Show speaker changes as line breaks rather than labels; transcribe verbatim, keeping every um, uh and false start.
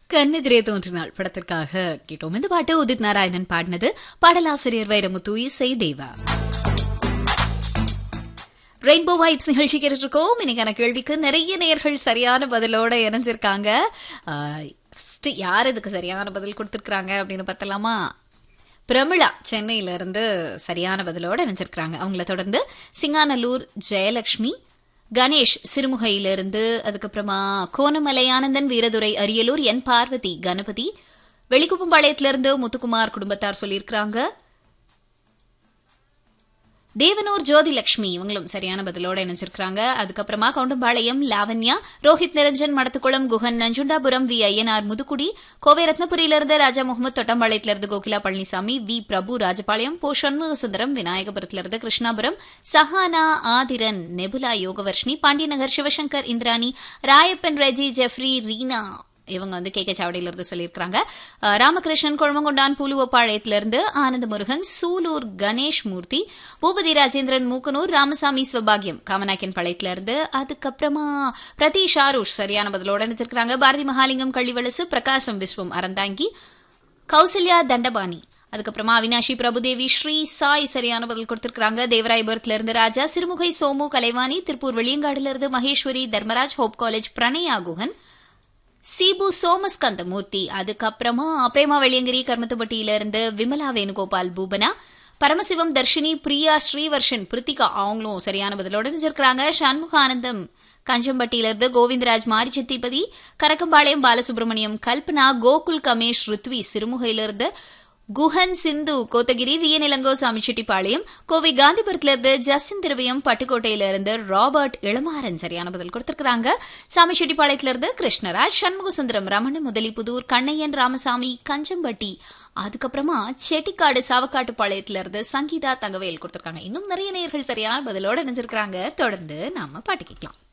கண்ணெதிரே தோன்றினாள் படத்திற்காக கேட்டோம். இந்த பாட்டு உதித் நாராயணன் பாடினது. பாடலாசிரியர் வைரமுத்து, இசை தேவா. ரெயின்போ வைப்ஸ் நிகழ்ச்சி கேட்டுட்டு இருக்கோம். இன்னைக்கான கேள்விக்கு நிறைய நேயர்கள் சரியான பதிலோட இணைஞ்சிருக்காங்க. யார் இதுக்கு சரியான பதில் கொடுத்திருக்காங்க அப்படின்னு பார்த்தலாமா? பிரமிளா சென்னையில இருந்து சரியான பதிலோட இணைஞ்சிருக்காங்க. அவங்கள தொடர்ந்து சிங்காநல்லூர் ஜெயலட்சுமி, கணேஷ் சிறுமுகையிலிருந்து, அதுக்கப்புறமா கோணமலை ஆனந்தன், வீரதுரை அரியலூர், என் பார்வதி, கணபதி வெளிக்குப்பம்பாளையத்திலிருந்து முத்துக்குமார் குடும்பத்தார் சொல்லியிருக்கிறாங்க. தேவனூர் ஜோதிலட்சுமி இவங்களும் சரியான பதிலோட இணைஞ்சிருக்காங்க. அதுக்கப்புறமா Goundampalayam Lavanya, Rohit Niranjan, Madathukulam Guhan, Nanjundapuram we Ayyanar, Muthukudi, Kovai ரத்னபுரியிலிருந்து Raja Mohammed, தொட்டம்பாளையத்திலிருந்து Kokila Palaniswami, we பிரபு ராஜபாளையம், போ சண்முக சுந்தரம், விநாயகபுரத்திலிருந்து கிருஷ்ணாபுரம், சஹானா, ஆதிரன், நெபுலா, யோகவர்ஷினி, பாண்டியநகர் சிவசங்கர், இந்திராணி, ராயப்பன், ரெஜி, ஜெஃப்ரி, ரீனா இவங்க வந்து கே கே சாவடியிலிருந்து சொல்லியிருக்காங்க. ராமகிருஷ்ணன் கொழுமங்கொண்டான் பூலுவப்பாளையத்திலிருந்து, ஆனந்த முருகன், சூலூர் கணேஷ் மூர்த்தி, பூபதி ராஜேந்திரன் மூக்கனூர், ராமசாமி சிவபாகியம் காமநாயக்கன் பாளையத்திலிருந்து, அதுக்கப்புறமா பிரதீஷ் ஆருஷ் சரியான பதிலோட நினைச்சிருக்காங்க. பாரதி மகாலிங்கம் கள்ளிவலசு, பிரகாசம் விஸ்வம் அறந்தாங்கி, கௌசல்யா தண்டபாணி, அதுக்கப்புறமா அவினாஷி பிரபுதேவி, ஸ்ரீ சாய் சரியான பதில் கொடுத்திருக்காங்க. தேவராயபுரத்திலிருந்து ராஜா, சிறுமுகை சோமு கலைவாணி, திருப்பூர் வெளியங்காடிலிருந்து மகேஸ்வரி, தர்மராஜ், ஹோப் காலேஜ் பிரணயா குஹன், சீபு சோமஸ்கந்தமூர்த்தி, அதுக்கப்புறமா பிரேமா வெள்ளியங்கிரி கர்மத்துப்பட்டியிலிருந்து விமலா வேணுகோபால், பூபனா, பரமசிவம், தர்ஷினி, பிரியா, ஸ்ரீவர்ஷன், பிரித்திகா அவங்களும் சரியான பதிலோட நினைச்சிருக்காங்க. சண்முக ஆனந்தம் கஞ்சம்பட்டியிலிருந்து, கோவிந்தராஜ், மாரிச்செத்திபதி, கரக்கம்பாளையம் பாலசுப்ரமணியம், கல்பனா, கோகுல் கமேஷ், ருத்வி சிறுமுகையிலிருந்து, குஹன் சிந்து கோத்தகிரி, வியநிலங்கோ சாமிச்செட்டிப்பாளையம், கோவை காந்திபுரத்திலிருந்து ஜஸ்டின் திருவியம், பட்டுக்கோட்டையிலிருந்து ராபர்ட் இளமாறன் சரியான பதில் கொடுத்திருக்காங்க. சாமிச்செட்டிப்பாளையத்திலிருந்து கிருஷ்ணராஜ், சண்முக சுந்தரம், ரமண முதலிபுதூர், கண்ணையன், ராமசாமி, கஞ்சம்பட்டி, அதுக்கப்புறமா செட்டிக்காடு சாவக்காட்டு பாளையத்திலிருந்து சங்கீதா தங்கவேல் கொடுத்திருக்காங்க. இன்னும் நிறைய நேயர்கள் சரியான பதிலோட நினைச்சிருக்காங்க. தொடர்ந்து நாம பாட்டு கேட்கலாம்.